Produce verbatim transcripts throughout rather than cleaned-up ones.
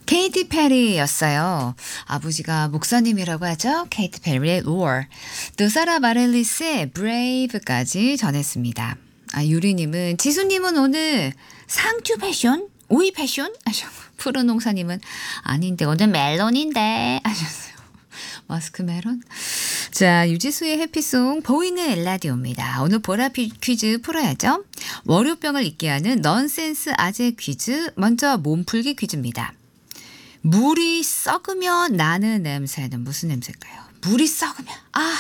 케이티 페리였어요. 아버지가 목사님이라고 하죠. 케이티 페리의 Roar. 또 사라 바렐리스의 Brave까지 전했습니다. 아, 유리님은 지수님은 오늘 상추 패션? 오이 패션? 하셨고 푸른농사님은 아닌데 오늘 멜론인데 하셨어요. 마스크 멜론? 자, 유지수의 해피송 보이는 라디오입니다. 오늘 보라 퀴즈 풀어야죠. 월요병을 잊게 하는 넌센스 아재 퀴즈. 먼저 몸풀기 퀴즈입니다. 물이 썩으면 나는 냄새는 무슨 냄새일까요? 물이 썩으면 아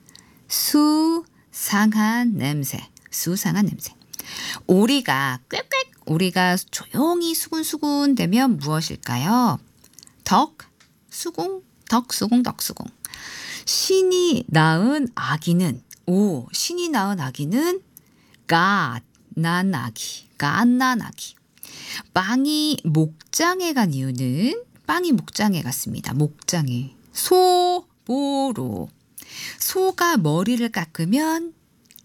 수상한 냄새. 수상한 냄새. 오리가 꽥꽥 오리가 조용히 수군수군 되면 무엇일까요? 덕, 수궁, 덕, 수궁, 덕, 수궁. 신이 낳은 아기는 오 신이 낳은 아기는 God 난 아기 God 난 아기. 빵이 목장에 간 이유는 빵이 목장에 갔습니다. 목장에 소보로 소가 머리를 깎으면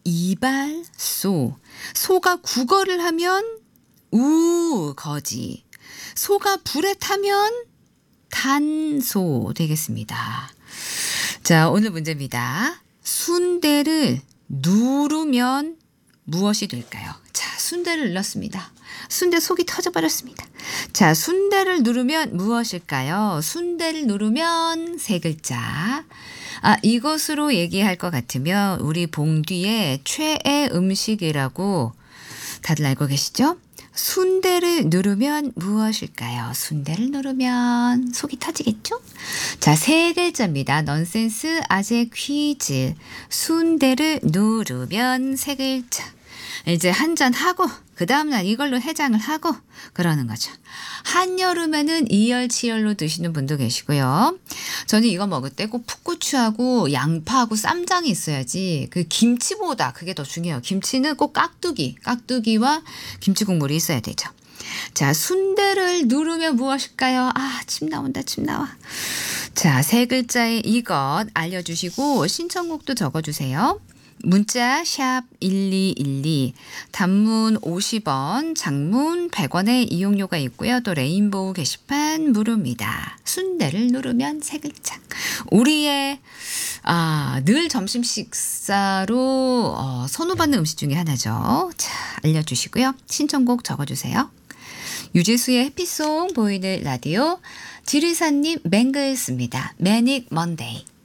이발소 소가 국어를 하면 우거지 소가 불에 타면 단소 되겠습니다. 자, 오늘 문제입니다. 순대를 누르면 무엇이 될까요? 자, 순대를 눌렀습니다. 순대 속이 터져버렸습니다. 자, 순대를 누르면 무엇일까요? 순대를 누르면 세 글자. 아, 이것으로 얘기할 것 같으면 우리 봉뒤에 최애 음식이라고 다들 알고 계시죠? 순대를 누르면 무엇일까요? 순대를 누르면 속이 터지겠죠? 자, 세 글자입니다. 넌센스 아재 퀴즈. 순대를 누르면 세 글자. 이제 한잔 하고 그 다음날 이걸로 해장을 하고 그러는 거죠. 한여름에는 이열치열로 드시는 분도 계시고요. 저는 이거 먹을 때 꼭 풋고추하고 양파하고 쌈장이 있어야지 그 김치보다 그게 더 중요해요. 김치는 꼭 깍두기, 깍두기와 김치 국물이 있어야 되죠. 자, 순대를 누르면 무엇일까요? 아, 침 나온다, 침 나와. 자, 세 글자의 이것 알려주시고 신청곡도 적어주세요. 문자 샵 일이일이 단문 오십 원 장문 백 원의 이용료가 있고요. 또 레인보우 게시판 무료입니다. 순대를 누르면 세 글자. 우리의 아, 늘 점심 식사로 어, 선호받는 음식 중에 하나죠. 자, 알려주시고요. 신청곡 적어주세요. 유재수의 해피송 보이는 라디오 지리사님 맹글스입니다. 매닉 먼데이.